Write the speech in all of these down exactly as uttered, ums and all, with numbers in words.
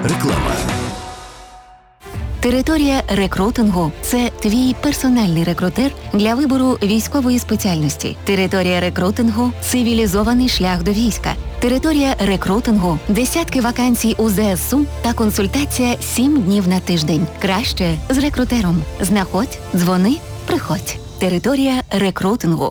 Реклама. Територія рекрутингу – це твій персональний рекрутер для вибору військової спеціальності. Територія рекрутингу – цивілізований шлях до війська. Територія рекрутингу – десятки вакансій у ЗСУ та консультація сім днів на тиждень. Краще з рекрутером. Знаходь, дзвони, приходь. Територія рекрутингу.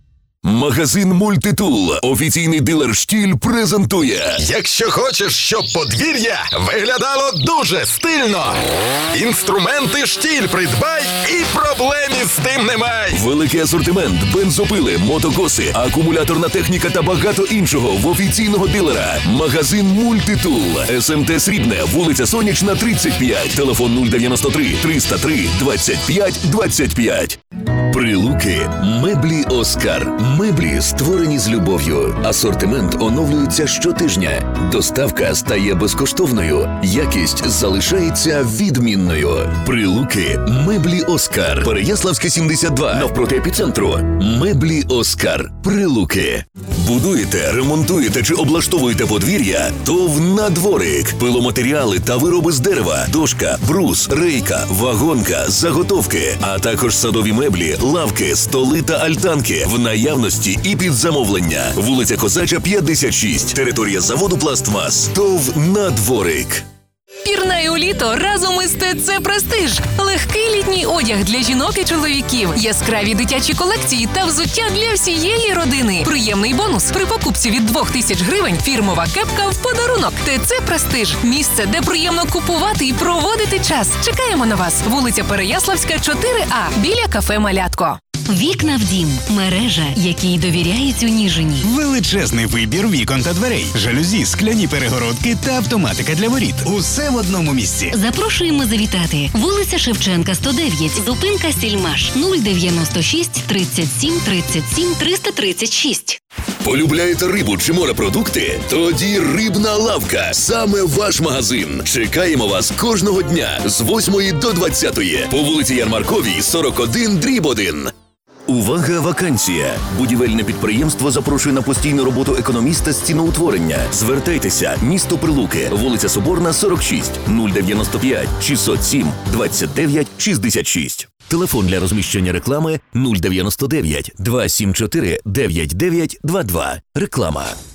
Магазин «Мультитул», офіційний дилер «Штіль» презентує. Якщо хочеш, щоб подвір'я виглядало дуже стильно, інструменти «Штіль» придбай і проблем із тим немає. Великий асортимент, бензопили, мотокоси, акумуляторна техніка та багато іншого в офіційного дилера. Магазин «Мультитул», СМТ Срібне, вулиця Сонячна, тридцять п'ять, телефон нуль дев'яносто три триста три двадцять п'ять двадцять п'ять. Прилуки. Меблі «Оскар». Меблі, створені з любов'ю. Асортимент оновлюється щотижня. Доставка стає безкоштовною. Якість залишається відмінною. Прилуки. Меблі «Оскар». Переяславська, сімдесят два. Навпроти епіцентру. Меблі «Оскар». Прилуки. Будуєте, ремонтуєте чи облаштовуєте подвір'я? ТОВ «Надворик». Пиломатеріали та вироби з дерева, дошка, брус, рейка, вагонка, заготовки, а також садові меблі, лавки, столи та альтанки в наявності і під замовлення. Вулиця Козача, п'ятдесят шість. Територія заводу «Пластмас». ТОВ «Надворик». Пірнай у літо разом із ТЦ «Престиж». Легкий літній одяг для жінок і чоловіків, яскраві дитячі колекції та взуття для всієї родини. Приємний бонус – при покупці від двох тисяч гривень фірмова кепка в подарунок. ТЦ «Престиж» – місце, де приємно купувати і проводити час. Чекаємо на вас. Вулиця Переяславська, чотири А, біля кафе «Малятко». Вікна в дім. Мережа, якій довіряють у Ніжині. Величезний вибір вікон та дверей. Жалюзі, скляні перегородки та автоматика для воріт. Усе в одному місці. Запрошуємо завітати. Вулиця Шевченка, сто дев'ять. Зупинка Сільмаш. нуль дев'яносто шість тридцять сім тридцять сім триста тридцять шість. Полюбляєте рибу чи морепродукти? Тоді «Рибна лавка» – саме ваш магазин. Чекаємо вас кожного дня з восьмої до двадцятої по вулиці Ярмарковій, сорок один дріб один. Увага, вакансія! Будівельне підприємство запрошує на постійну роботу економіста з ціноутворення. Звертайтеся, місто Прилуки, вулиця Соборна, сорок шість, нуль дев'яносто п'ять шістсот сім двадцять дев'ять шістдесят шість. Телефон для розміщення реклами нуль дев'яносто дев'ять два сім чотири дев'ять дев'ять два два. Реклама.